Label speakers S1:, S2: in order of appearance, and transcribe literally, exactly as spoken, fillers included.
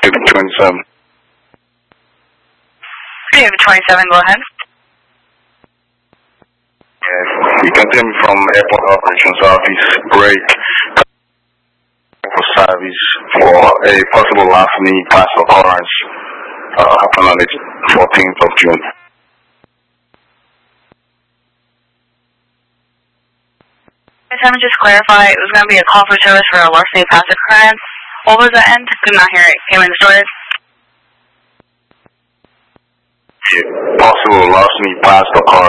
S1: David twenty-seven.
S2: David twenty-seven, go ahead.
S1: Yes, you can tell me from Airport Operations Office, break for service for a possible last minute past occurrence uh, happened on the fourteenth of June.
S2: Let me just clarify, it was going to be a call for service for a larceny past occurrence. What was the end? Could not hear it. Came in distorted.
S1: Possible larceny past occurrence.